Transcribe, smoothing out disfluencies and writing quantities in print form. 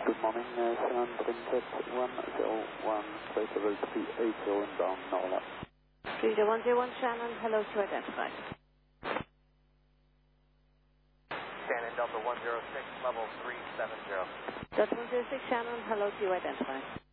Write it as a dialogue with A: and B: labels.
A: Good morning, Shannon, Princess 101, place level 380 inbound, Norway.
B: 3001 Shannon, hello to identify.
C: Shannon, Delta 106, level 370.
B: Delta 106 Shannon, hello to identify.